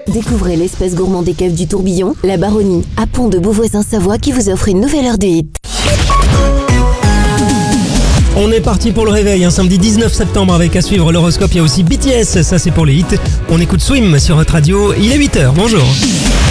Découvrez l'espace gourmand des caves du Tourbillon, la Baronnie, à Pont de Beauvoisin-Savoie qui vous offre une nouvelle heure de hit. On est parti pour le réveil, un samedi 19 septembre avec à suivre l'horoscope. Il y a aussi BTS, ça c'est pour les hits. On écoute Swim sur votre radio, il est 8h, bonjour.